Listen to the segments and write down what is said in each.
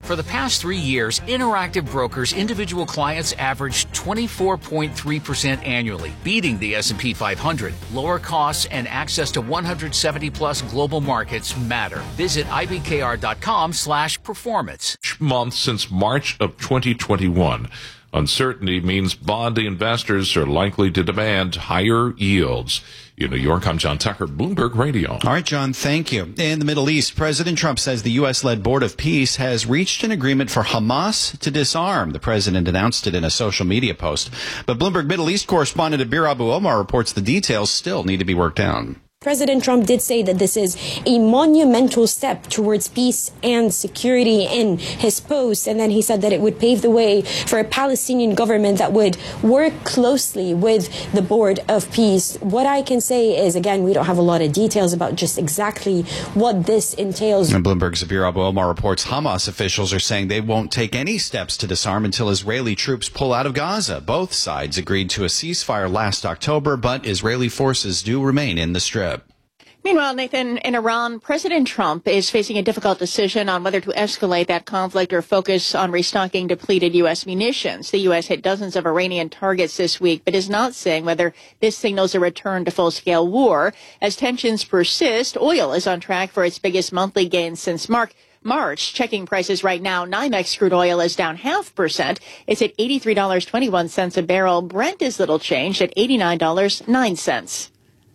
For the past 3 years, Interactive Brokers' individual clients averaged 24.3% annually, beating the S&P 500. Lower costs and access to 170-plus global markets matter. Visit ibkr.com/performance. Month since March of 2021. Uncertainty means bond investors are likely to demand higher yields. In New York, I'm John Tucker, Bloomberg Radio. All right, John, thank you. In the Middle East, President Trump says the U.S.-led Board of Peace has reached an agreement for Hamas to disarm. The president announced it in a social media post. But Bloomberg Middle East correspondent Abir Abu Omar reports the details still need to be worked out. President Trump did say that this is a monumental step towards peace and security in his post. And then he said that it would pave the way for a Palestinian government that would work closely with the Board of Peace. What I can say is, again, we don't have a lot of details about just exactly what this entails. And Bloomberg's Abir Abu Omar reports Hamas officials are saying they won't take any steps to disarm until Israeli troops pull out of Gaza. Both sides agreed to a ceasefire last October, but Israeli forces do remain in the Strip. Meanwhile, Nathan, in Iran, President Trump is facing a difficult decision on whether to escalate that conflict or focus on restocking depleted U.S. munitions. The U.S. hit dozens of Iranian targets this week, but is not saying whether this signals a return to full-scale war. As tensions persist, oil is on track for its biggest monthly gain since March. Checking prices right now, NYMEX crude oil is down 0.5%. It's at $83.21 a barrel. Brent is little changed at $89.09.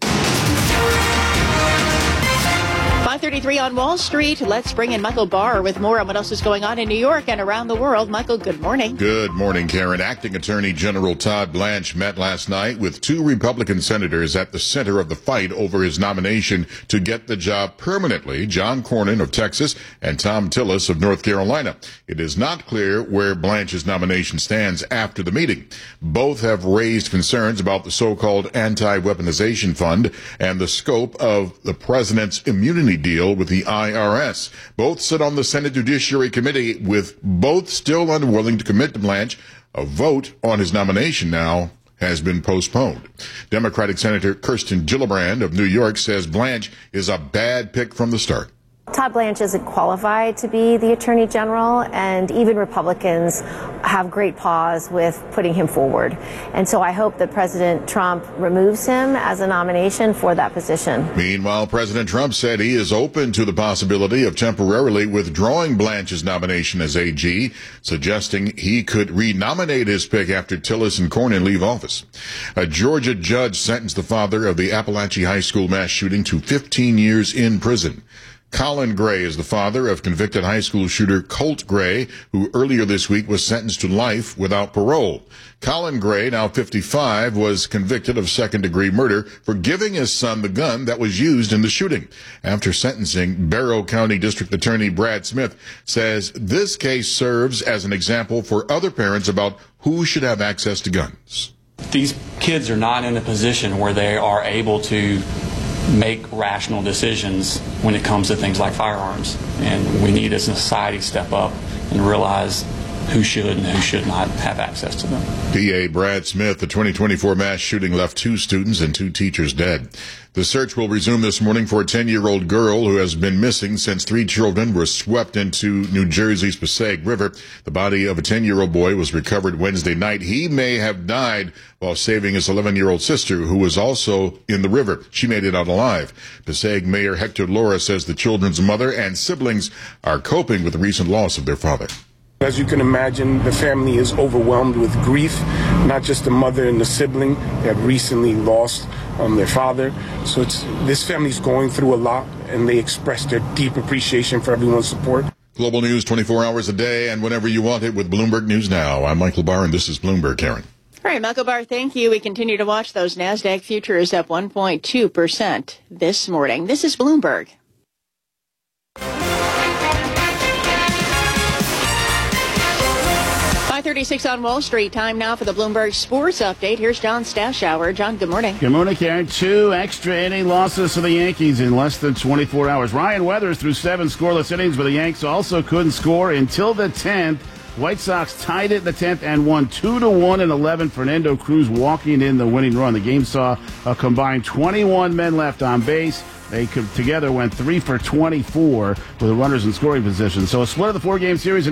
5:33 on Wall Street. Let's bring in Michael Barr with more on what else is going on in New York and around the world. Michael, good morning. Good morning, Karen. Acting Attorney General Todd Blanche met last night with 2 Republican senators at the center of the fight over his nomination to get the job permanently, John Cornyn of Texas and Thom Tillis of North Carolina. It is not clear where Blanche's nomination stands after the meeting. Both have raised concerns about the so-called anti-weaponization fund and the scope of the president's immunity deal with the IRS. Both sit on the Senate Judiciary Committee, with both still unwilling to commit to Blanche. A vote on his nomination now has been postponed. Democratic Senator Kirsten Gillibrand of New York says Blanche is a bad pick from the start. Todd Blanche isn't qualified to be the Attorney General, and even Republicans have great pause with putting him forward. And so I hope that President Trump removes him as a nomination for that position. Meanwhile, President Trump said he is open to the possibility of temporarily withdrawing Blanche's nomination as AG, suggesting he could renominate his pick after Tillis and Cornyn leave office. A Georgia judge sentenced the father of the Appalachia High School mass shooting to 15 years in prison. Colin Gray is the father of convicted high school shooter Colt Gray, who earlier this week was sentenced to life without parole. Colin Gray, now 55, was convicted of second-degree murder for giving his son the gun that was used in the shooting. After sentencing, Barrow County District Attorney Brad Smith says this case serves as an example for other parents about who should have access to guns. These kids are not in a position where they are able to make rational decisions when it comes to things like firearms. And we need as a society to step up and realize who should and who should not have access to them. DA Brad Smith, the 2024 mass shooting left 2 students and 2 teachers dead. The search will resume this morning for a 10-year-old girl who has been missing since 3 children were swept into New Jersey's Passaic River. The body of a 10-year-old boy was recovered Wednesday night. He may have died while saving his 11-year-old sister, who was also in the river. She made it out alive. Passaic Mayor Hector Lora says the children's mother and siblings are coping with the recent loss of their father. As you can imagine, the family is overwhelmed with grief, not just the mother and the sibling that recently lost their father. So this family's going through a lot, and they express their deep appreciation for everyone's support. Global news 24 hours a day and whenever you want it with Bloomberg News Now. I'm Michael Barr, and this is Bloomberg, Karen. All right, Michael Barr, thank you. We continue to watch those NASDAQ futures up 1.2% this morning. This is Bloomberg. 5:36 on Wall Street. Time now for the Bloomberg Sports Update. Here's John Stashower. John, good morning. Good morning, Karen. 2 extra inning losses for the Yankees in less than 24 hours. Ryan Weathers threw 7 scoreless innings, but the Yanks also couldn't score until the 10th. White Sox tied it in the 10th and won 2-1 in 11. Fernando Cruz walking in the winning run. The game saw a combined 21 men left on base. They together went 3 for 24 with the runners in scoring position. So a split of the 4-game series.